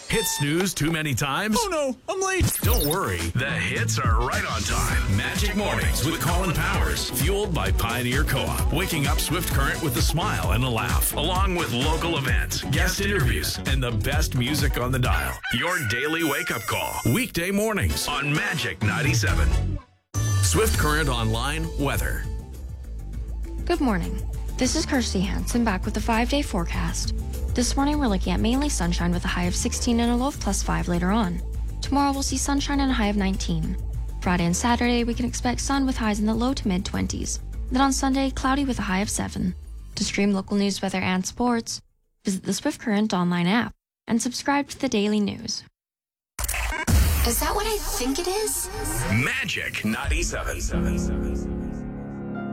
Hit snooze too many times? Oh no, I'm late. Don't worry, the hits are right on time. Magic Mornings with Colin Powers, fueled by Pioneer Co-op. Waking up Swift Current with a smile and a laugh, along with local events, guest interviews, and the best music on the dial. Your daily wake-up call. Weekday mornings on Magic 97. Swift Current Online weather. Good morning. This is Kirsty Hansen back with the 5-day forecast. This morning we're looking at mainly sunshine with a high of 16 and a low of +5 later on. Tomorrow we'll see sunshine and a high of 19. Friday and Saturday we can expect sun with highs in the low to mid-20s. Then on Sunday, cloudy with a high of 7. To stream local news, weather, and sports, visit the Swift Current online app and subscribe to the daily news. Is that what I think it is? Magic 97.